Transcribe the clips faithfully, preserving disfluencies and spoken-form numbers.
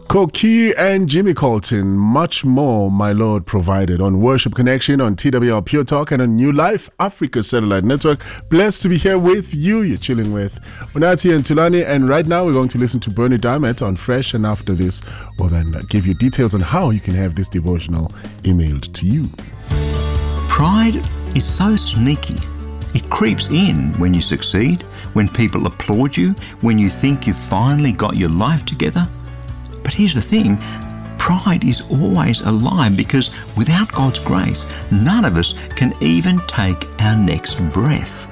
Koki and Jimmy Colton, much more, my Lord, provided on Worship Connection, on T W R Pure Talk, and on New Life Africa Satellite Network. Blessed to be here with you. You're chilling with Unati and Tulani, and right now we're going to listen to Bernie Diamond on Fresh, and after this, we'll then give you details on how you can have this devotional emailed to you. Pride is so sneaky. It creeps in when you succeed, when people applaud you, when you think you've finally got your life together. But here's the thing, pride is always a lie, because without God's grace, none of us can even take our next breath.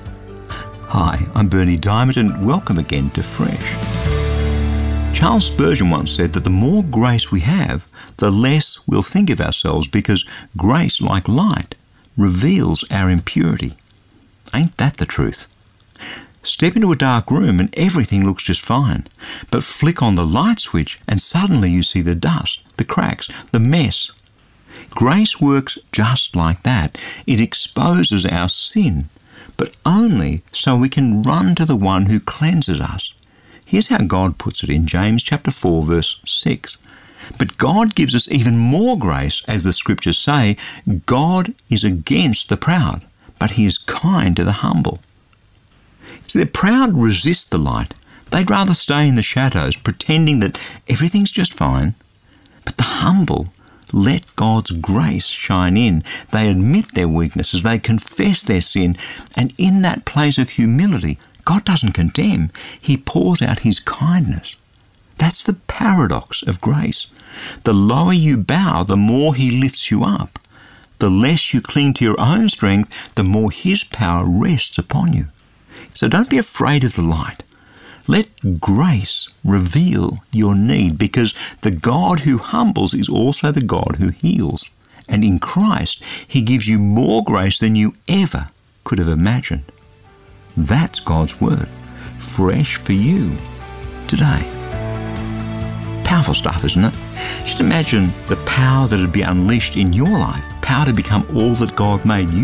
Hi, I'm Bernie Diamond, and welcome again to Fresh. Charles Spurgeon once said that the more grace we have, the less we'll think of ourselves, because grace, like light, reveals our impurity. Ain't that the truth? Step into a dark room and everything looks just fine. But flick on the light switch and suddenly you see the dust, the cracks, the mess. Grace works just like that. It exposes our sin, but only so we can run to the one who cleanses us. Here's how God puts it in James chapter four, verse six. But God gives us even more grace, as the scriptures say. God is against the proud, but he is kind to the humble. See, the proud resist the light. They'd rather stay in the shadows, pretending that everything's just fine. But the humble let God's grace shine in. They admit their weaknesses, they confess their sin, and in that place of humility, God doesn't condemn. He pours out his kindness. That's the paradox of grace. The lower you bow, the more he lifts you up. The less you cling to your own strength, the more his power rests upon you. So don't be afraid of the light. Let grace reveal your need, because the God who humbles is also the God who heals. And in Christ, he gives you more grace than you ever could have imagined. That's God's word, fresh for you today. Powerful stuff, isn't it? Just imagine the power that would be unleashed in your life, power to become all that God made you.